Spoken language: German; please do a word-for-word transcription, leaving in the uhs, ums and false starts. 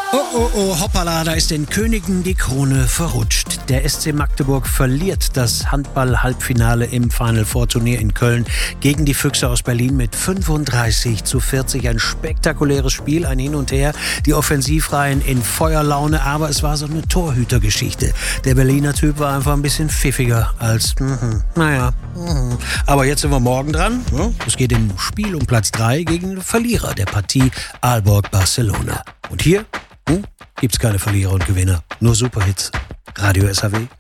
Oh, oh, oh, hoppala, da ist den Königen die Krone verrutscht. Der S C Magdeburg verliert das Handball-Halbfinale im Final Four Turnier in Köln gegen die Füchse aus Berlin mit fünfunddreißig zu vierzig. Ein spektakuläres Spiel, ein Hin und Her. Die Offensivreihen in Feuerlaune, aber es war so eine Torhütergeschichte. Der Berliner Typ war einfach ein bisschen pfiffiger als, mm, naja. Mm. Aber jetzt sind wir morgen dran. Es geht im Spiel um Platz drei gegen den Verlierer der Partie Aalborg-Barcelona. Und hier hm, gibt's keine Verlierer und Gewinner, nur Superhits. Radio S A W.